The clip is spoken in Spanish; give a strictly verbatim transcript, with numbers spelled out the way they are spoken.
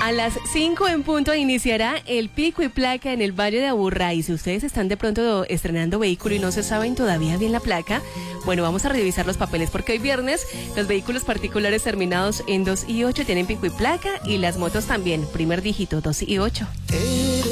A las cinco en punto iniciará el pico y placa en el Valle de Aburrá. Y si ustedes están de pronto estrenando vehículo y no se saben todavía bien la placa, bueno, vamos a revisar los papeles porque hoy viernes los vehículos particulares terminados en dos y ocho tienen pico y placa y las motos también, primer dígito, dos y ocho. Eres